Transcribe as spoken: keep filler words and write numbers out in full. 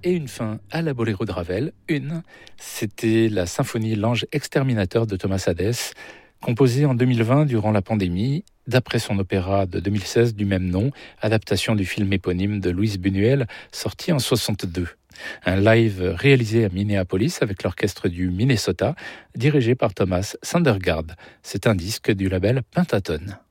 et une fin à la Boléro de Ravel. Une, c'était la symphonie L'Ange exterminateur de Thomas Hadès, composée en deux mille vingt durant la pandémie, d'après son opéra de deux mille seize du même nom, adaptation du film éponyme de Louise Buñuel, sorti en soixante-deux. Un live réalisé à Minneapolis avec l'orchestre du Minnesota, dirigé par Thomas Sandergaard. C'est un disque du label Pentaton.